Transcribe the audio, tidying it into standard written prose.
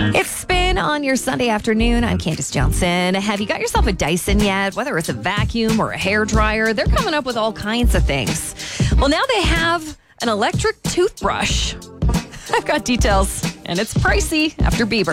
It's Spin on your Sunday afternoon. I'm Candace Johnson. Have you got yourself a Dyson yet? Whether it's a vacuum or a hair dryer, they're coming up with all kinds of things. Well, now they have an electric toothbrush. I've got details, and it's pricey after Bieber.